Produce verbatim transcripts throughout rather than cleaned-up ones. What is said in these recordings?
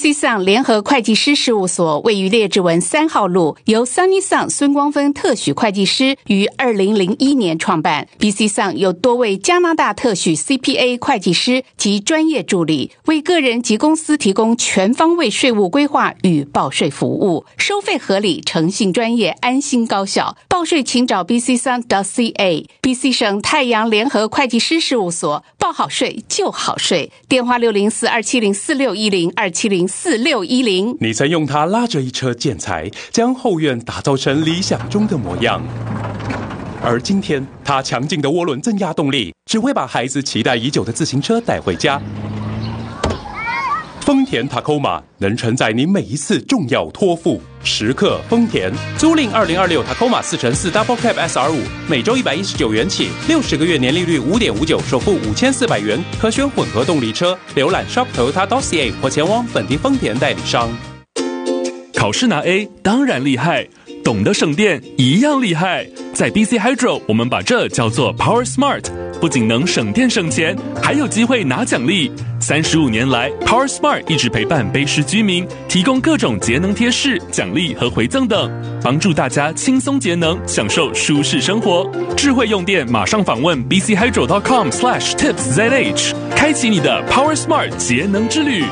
C Sun 联合会计师事务所位于列治文三号路，由 Sunny Sun 孙光芬特许会计师于二零零一年创办。 B C Sun 有多位加拿大特许 C P A 会计师及专业助理，为个人及公司提供全方位税务规划与报税服务，收费合理，诚信专业，安心高效。报税请找 B C Sun dot C A。 B C 省太阳联合会计师事务所，报好税就好税。电话六零四二七零四六一零二七零四六一零。 你曾用它拉着一车建材，将后院打造成理想中的模样。而今天，它强劲的涡轮增压动力，只会把孩子期待已久的自行车带回家。丰田 Tacoma 能承载你每一次重要托付。时刻丰田，租赁二零二六 Tacoma 四乘四 Double Cab S R 五，每周一百一十九元起，六十个月年利率五点五九，首付五千四百元，可选混合动力车。浏览 shop toyota dot c a 或前往本地丰田代理商。 考试拿 A 当然厉害，懂得省电一样厉害。在 B C Hydro， 我们把这叫做 Power Smart， 不仅能省电省钱，还有机会拿奖励。三十五年来 ，Power Smart 一直陪伴卑诗居民，提供各种节能贴士、奖励和回赠等，帮助大家轻松节能，享受舒适生活。智慧用电，马上访问 b c hydro dot com slash tips z h， 开启你的 Power Smart 节能之旅。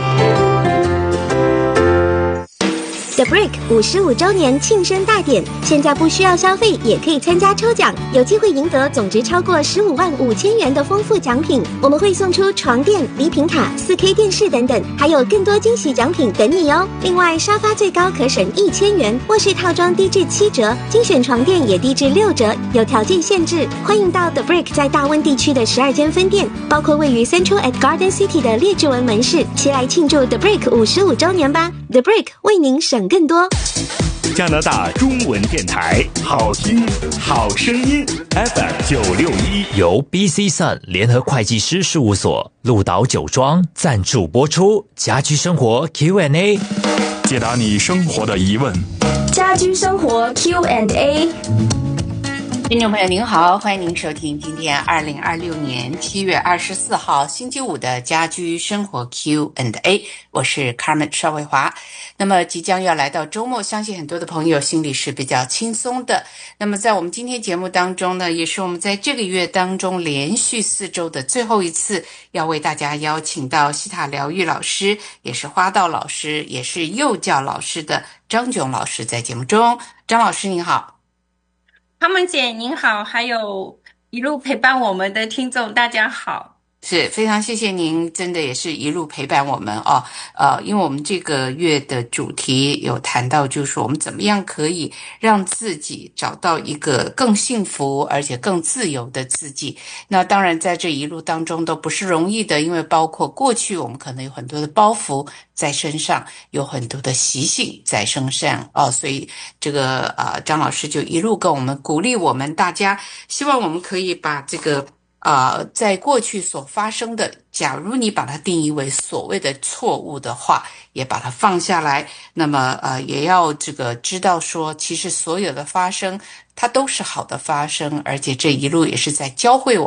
The Brick 五十五周年庆生大典，现在不需要消费也可以参加抽奖，有机会赢得总值超过十五万五千元的丰富奖品。我们会送出床垫、礼品卡、四 K 电视等等，还有更多惊喜奖品等你哦。另外，沙发最高可省一千元，卧室套装低至七折，精选床垫也低至六折，有条件限制。欢迎到 The Brick 在大温地区的十二间分店，包括位于 Central at Garden City 的列治文门市，齐来庆祝 The Brick 五十五周年吧。The Brick 为您省更多。 加拿大中文电台，好听好声音 F M 九六一， 由 B C Sun 联合会计师事务所、鹿岛酒庄赞助播出。家居生活 Q and A， 解答你生活的疑问。 家居生活 Q and A。 听众朋友您好，欢迎您收听今天二零二六年七月二十四号星期五的家居生活 Q and A， 我是 Carmen 邵慧华。那么即将要来到周末，相信很多的朋友心里是比较轻松的。那么在我们今天节目当中呢，也是我们在这个月当中连续四周的最后一次，要为大家邀请到西塔疗愈老师，也是花道老师，也是幼教老师的张炯老师在节目中。张老师您好。 他们姐您好，还有一路陪伴我们的听众大家好。 是非常谢谢您，真的也是一路陪伴我们哦。呃，因为我们这个月的主题有谈到，就是我们怎么样可以让自己找到一个更幸福而且更自由的自己。那当然在这一路当中都不是容易的，因为包括过去我们可能有很多的包袱在身上，有很多的习性在身上哦，所以这个呃张老师就一路跟我们鼓励我们大家，希望我们可以把这个呃，在过去所发生的，假如你把它定义为所谓的错误的话，也把它放下来。那么呃，也要这个知道说，其实所有的发生，它都是好的发生，而且这一路也是在教会我